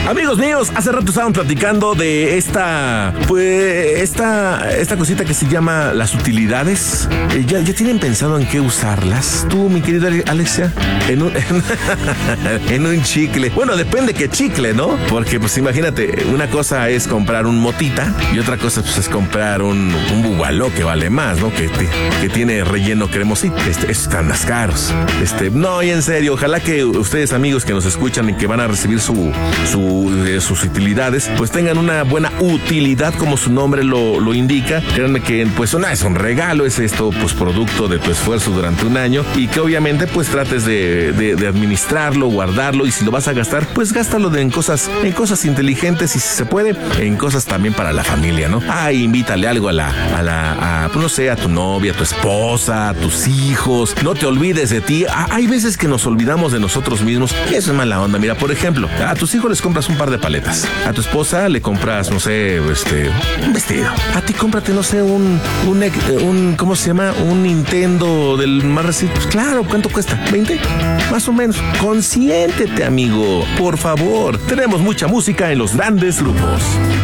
Amigos míos, hace rato estaban platicando de esta cosita que se llama las utilidades. ¿Ya tienen pensado en qué usarlas? Tú, mi querida Alexia, en un chicle. Bueno, depende qué chicle, ¿no? Porque, pues, imagínate, una cosa es comprar un motita y otra cosa, pues, es comprar un bubaló que vale más, ¿no? Que tiene relleno cremosito. Están más caros. No, y en serio, ojalá que ustedes, amigos que nos escuchan y que van a recibir sus utilidades, pues tengan una buena utilidad como su nombre lo indica. Créanme que pues es un regalo, es esto pues producto de tu esfuerzo durante un año y que obviamente pues trates de administrarlo, guardarlo, y si lo vas a gastar, pues gástalo en cosas inteligentes y, si se puede, en cosas también para la familia, ¿no? Invítale algo pues no sé, a tu novia, a tu esposa, a tus hijos. No te olvides de ti. Hay veces que nos olvidamos de nosotros mismos y eso es mala onda. Mira, por ejemplo, a tus hijos les compras un par de paletas, a tu esposa le compras, no sé, un vestido, a ti cómprate, no sé, un ¿cómo se llama? Un Nintendo del más reciente. Pues claro, ¿cuánto cuesta? ¿20? Más o menos. Consiéntete, amigo, por favor. Tenemos mucha música en los grandes grupos.